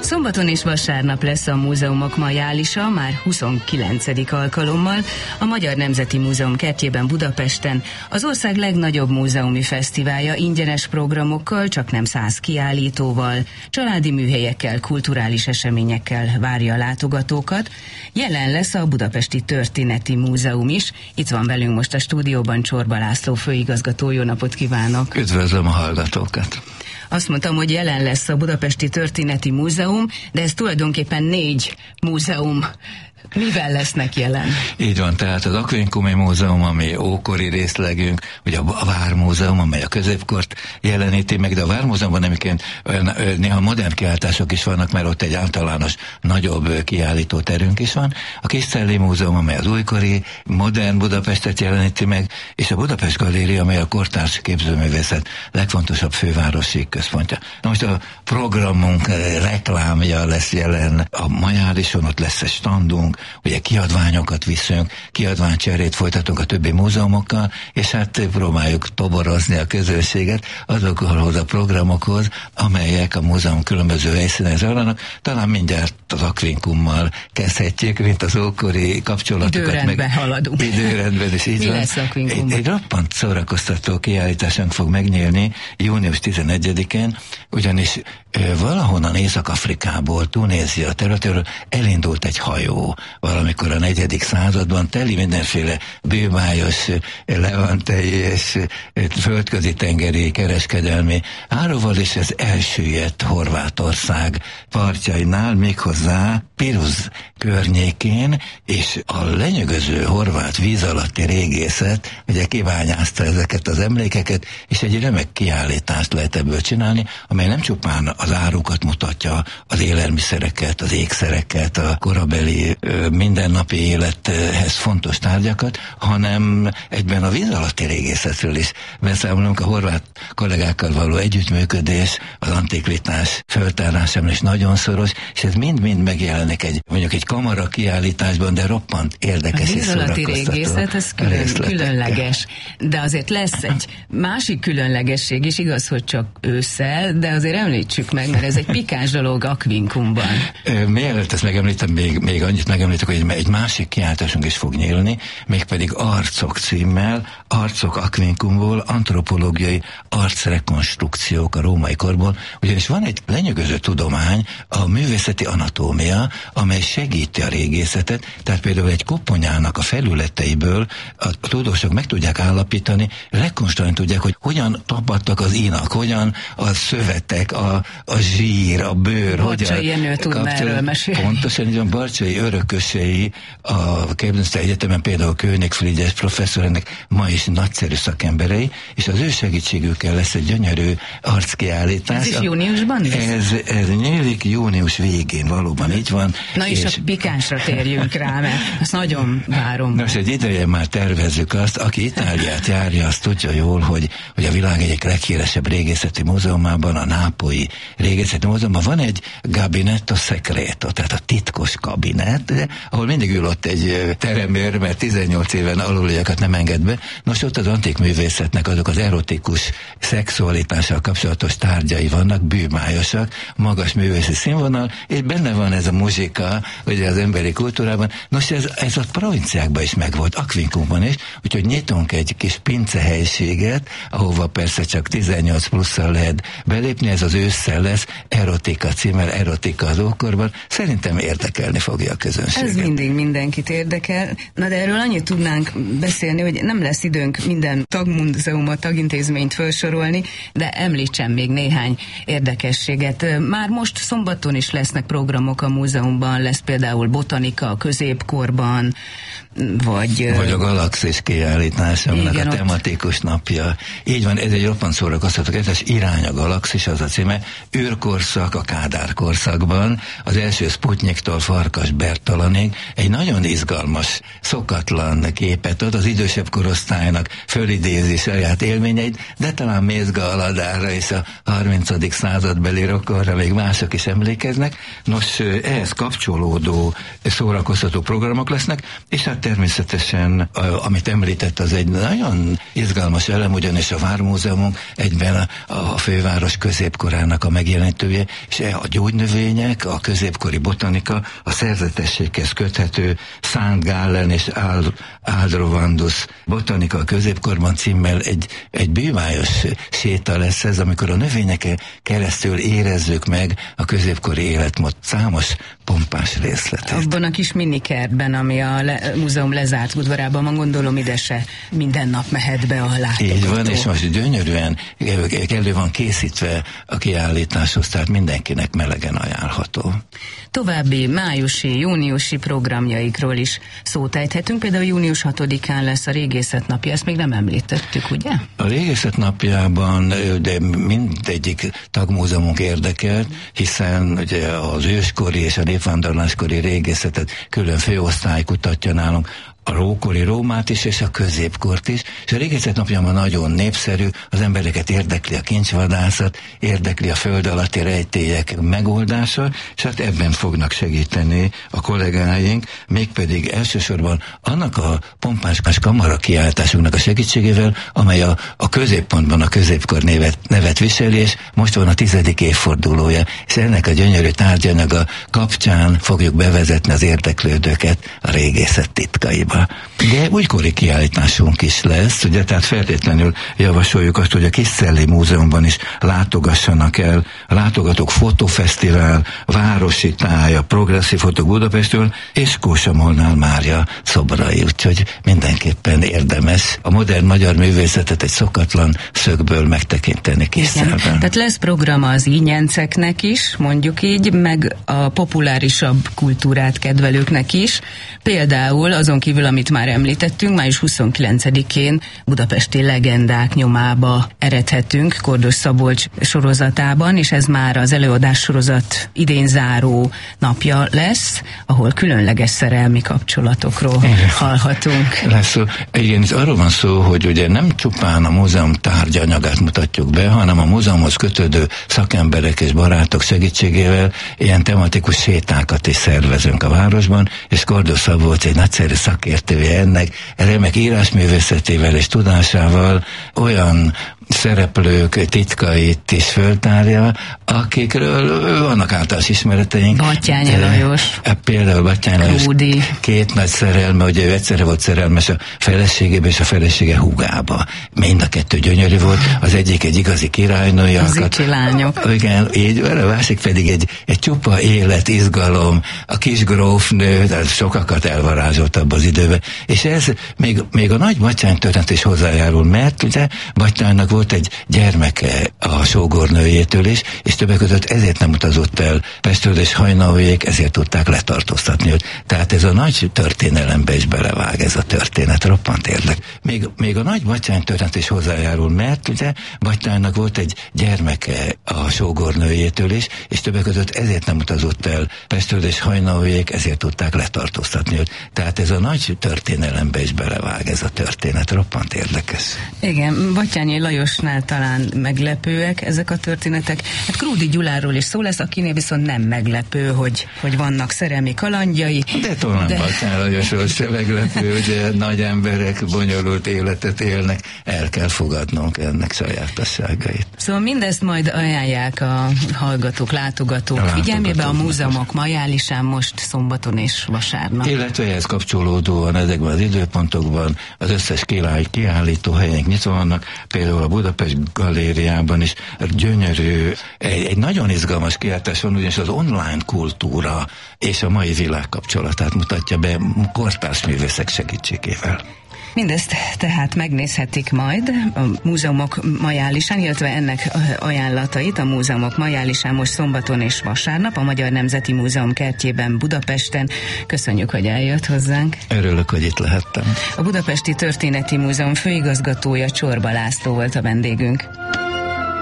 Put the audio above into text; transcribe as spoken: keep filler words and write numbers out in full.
Szombaton és vasárnap lesz a múzeumok majálisa, már huszonkilencedik alkalommal, a Magyar Nemzeti Múzeum kertjében Budapesten, az ország legnagyobb múzeumi fesztiválja ingyenes programokkal, csak nem száz kiállítóval, családi műhelyekkel, kulturális eseményekkel várja a látogatókat. Jelen lesz a Budapesti Történeti Múzeum is. Itt van velünk most a stúdióban Csorba László főigazgató. Jó napot kívánok! Üdvözlöm a hallgatókat! Azt mondtam, hogy jelen lesz a Budapesti Történeti Múzeum, de ez tulajdonképpen négy múzeum. Mivel lesznek jelen? Így van, tehát az Aquincumi Múzeum, ami ókori részlegünk, ugye a Vármúzeum, amely a középkort jeleníti meg, de a Vármúzeumban nemiként néha modern kiállítások is vannak, mert ott egy általános, nagyobb kiállító terünk is van. A Kiszcelli Múzeum, amely az újkori, modern Budapestet jeleníti meg, és a Budapest Galéria, amely a kortárs képzőművészet legfontosabb fővárosi központja. Na most a programunk reklámja lesz jelen a majálison, ott lesz egy standunk, ugye kiadványokat viszünk, kiadványcserét folytatunk a többi múzeumokkal, és hát próbáljuk toborozni a közönséget azokhoz a programokhoz, amelyek a múzeum különböző helyszínen zajlanak. Talán mindjárt az Aquincummal kezdhetjük, mint az ókori kapcsolatokat. Időrendben meg, haladunk. Időrendben is így Mi van. lesz Aquincumban? Egy, egy roppant szórakoztató kiállításunk fog megnyílni június tizenegyedikén, ugyanis e, valahonnan Észak-Afrikából, Tunézia területéről elindult egy hajó, valamikor a negyedik században, teli mindenféle bővályos, levantei és földközi tengeri kereskedelmi áruval, és ez elsüllyedt Horvátország partjainál, méghozzá Piruz környékén, és a lenyűgöző horvát víz alatti régészet ugye kiványázta ezeket az emlékeket, és egy remek kiállítást lehet ebből csinálni, amely nem csupán az árukat mutatja, az élelmiszereket, az ékszereket, a korabeli mindennapi élethez fontos tárgyakat, hanem egyben a víz alatti régészetről is beszámolunk. A horvát kollégákkal való együttműködés, az antikvitás föltárásában is nagyon szoros, és ez mind-mind megjelenik egy, mondjuk egy kamara kiállításban, de roppant érdekes és szórakoztató. A víz alatti régészet, ez külön, különleges. De azért lesz egy másik különlegesség is, igaz, hogy csak ősszel, de azért említsük meg, mert ez egy pikáns dolog Aquincumban. Mielőtt ezt megemlítem, még, még annyit megemlítek, hogy egy másik kiállításunk is fog nyílni, mégpedig Arcok címmel, Arcok Aquincumból, antropológiai arcrekonstrukciók a római korból, ugyanis van egy lenyűgöző tudomány, a művészeti anatómia, amely segíti a régészetet, tehát például egy koponyának a felületeiből a tudósok meg tudják állapítani, rekonstruálni tudják, hogy hogyan tapadtak az inak, hogyan a szövetek, a, a zsír, a bőr, Barcsai Jenő tudna erről mesélni. Pontosan, így van, Barcsai örökösei a Képzőművészeti Egyetemen, például König Frigyes professzor, ennek ma is nagyszerű szakemberei, és az ő segítségükkel lesz egy gyönyörű arckiállítás. Ez is júniusban lesz? Ez, ez nyílik június végén, valóban így van. Na és, és a pikánsra térjünk rá, mert azt nagyon várom. Nos, egy ideje már tervezzük azt, aki Itáliát járja, azt tudja jól, hogy, hogy a világ egyik leghíresebb régészeti múzeumában, a Nápolyi Régészeti Múzeumban van egy gabinetto secreto, tehát a titkos kabinet, ahol mindig ül ott egy teremőr, mert tizennyolc éven aluliakat nem enged be. Nos, ott az antik művészetnek azok az erotikus szexualitással kapcsolatos tárgyai vannak, bűmályosak, magas művészi színvonal, és benne van ez a muzsika, ugye az emberi kultúrában. Nos, ez, ez a provinciákban is megvolt, Aquincumban is, úgyhogy nyitunk egy kis pincehelyiséget, ahova persze csak tizennyolc plusszal lehet belépni, ez az ősszel lesz, Erotika címmel, Erotika az ókorban. Szerintem érdekelni fogja a közönséget. Ez mindig mindenkit érdekel. Na de erről annyit tudnánk beszélni, hogy nem lesz időnk minden tagmúzeumot, tagintézményt felsorolni, de említsem még néhány érdekességet. Már most szombaton is lesznek programok a múzeumban, lesz például botanika a középkorban, vagy... Vagy a galaxis kiállítás, aminek a tematikus ott... napja. Így van, ez egy roppant szórakoztató, ez Irány a galaxis, az a címe, űrkorszak a Kádár korszakban, az első Sputniktól Farkas Bertalanig, egy nagyon izgalmas, szokatlan képet ad, az idősebb korosztálynak fölidézi saját élményeit, de talán Mézga Aladára és a harmincadik századbeli rokkonra még mások is emlékeznek. Nos, ehhez kapcsolódó szórakoztató programok lesznek, és hát Hát természetesen, amit említett, az egy nagyon izgalmas elem, ugyanis a Vármúzeumunk egyben a, a főváros középkorának a megjelenítője, és a gyógynövények, a középkori botanika, a szerzetességhez köthető Saint Gallen és Aldrovandus botanika a középkorban címmel egy, egy bűvályos séta lesz ez, amikor a növényeken keresztül érezzük meg a középkori életmód számos pompás részletét. Abban a kis minikertben, ami a le, múzeum lezárt udvarában van, gondolom ide se minden nap mehet be a látogató. Így van, és most gyönyörűen elő van készítve a kiállításhoz, tehát mindenkinek melegen ajánlható. További májusi, júniusi programjaikról is szót ejthetünk, például június hatodikán lesz a Régészet napja, ezt még nem említettük, ugye? A Régészet napjában, de mindegyik tagmúzeumunk érdekelt, hiszen ugye az őskori és a népvándorláskori régészetet külön főosztály kutatja nálunk, a rókori Rómát is, és a középkort is, és a Régészet napjában nagyon népszerű, az embereket érdekli a kincsvadászat, érdekli a föld alatti rejtélyek megoldása, és hát ebben fognak segíteni a kollégáink, mégpedig elsősorban annak a pompás kamara kiáltásunknak a segítségével, amely a, a középpontban a középkor nevet, nevet viseli, és most van a tizedik évfordulója, és ennek a gyönyörű tárgyanyaga kapcsán fogjuk bevezetni az érdeklődőket a régészet titkaiba. De újkori kiállításunk is lesz, ugye, tehát feltétlenül javasoljuk azt, hogy a Kisszelli Múzeumban is látogassanak el, a Látogatók Fotofesztivál, Városi Táj, a Progresszív Fotók Budapestről, és Kósa-Molnár Mária szobrai, úgyhogy mindenképpen érdemes a modern magyar művészetet egy szokatlan szögből megtekinteni Kisszelben. Tehát lesz program az ínyenceknek is, mondjuk így, meg a populárisabb kultúrát kedvelőknek is, például azon kívül, amit már említettünk, május huszonkilencedikén budapesti legendák nyomába eredhetünk Kordos Szabolcs sorozatában, és ez már az előadás sorozat idén záró napja lesz, ahol különleges szerelmi kapcsolatokról igen. hallhatunk. Lesz szó. Igen, itt arról van szó, hogy ugye nem csupán a múzeum tárgyanyagát mutatjuk be, hanem a múzeumhoz kötődő szakemberek és barátok segítségével ilyen tematikus sétákat is szervezünk a városban, és Kordos Szabolcs egy nagyszerű szakértője ennek, remek írásművészetével és tudásával olyan szereplők titkait is föltárja, akikről vannak általános ismereteink. Battyányi Lajos. Például Battyányi Lajos két nagy szerelme, ugye ő egyszerre volt szerelmes a feleségébe és a felesége húgába. Mind a kettő gyönyörű volt, az egyik egy igazi királynője. Az icsi lányok. Igen, így van, a másik pedig egy, egy csupa élet, izgalom, a kis grófnő, tehát sokakat elvarázsolt abba az időben. És ez még, még a nagy Batthyány történet is hozzájárul, mert ugye Battyánynak volt egy gyermeke a sógornőjétől is, és többek között ezért nem utazott el Pestről, és hajnalvék ezért tudták letartóztatni őt. Tehát ez a nagy történelembe is belevág ez a történet, roppant érdek. Még, még a nagy Batthyány történet is hozzájárul, mert ugye Battyánynak volt egy gyermeke a sógornőjétől is, és többek között ezért nem utazott el Pestről, és hajnalvék ezért tudták letartóztatni őt. Tehát ez a nagy történelembe is belevág ez a történet, roppant érdekes. Igen, Battyányi Lajosnál talán meglepőek ezek a történetek. Hát Krúdy Gyuláról is szó lesz, akinél viszont nem meglepő, hogy, hogy vannak szerelmi kalandjai. De talán de... Battyányi Lajosról se meglepő, hogy nagy emberek bonyolult életet élnek, el kell fogadnunk ennek sajátosságait. Szóval mindezt majd ajánlják a hallgatók, látogatók a figyelmébe a múzeumok Majálisán most szombaton és vasárnap. Illetve ehhez kapcsolódóan ezekben az időpontokban az összes kiállító helyeink nyitva vannak, például a Budapest Galériában is gyönyörű, egy, egy nagyon izgalmas kiállítás van, ugyanis az online kultúra és a mai világ kapcsolatát mutatja be kortárs művészek segítségével. Mindezt tehát megnézhetik majd a múzeumok Majálisán, illetve ennek ajánlatait a múzeumok Majálisán most szombaton és vasárnap a Magyar Nemzeti Múzeum kertjében Budapesten. Köszönjük, hogy eljött hozzánk. Örülök, hogy itt lehettem. A Budapesti Történeti Múzeum főigazgatója Csorba László volt a vendégünk.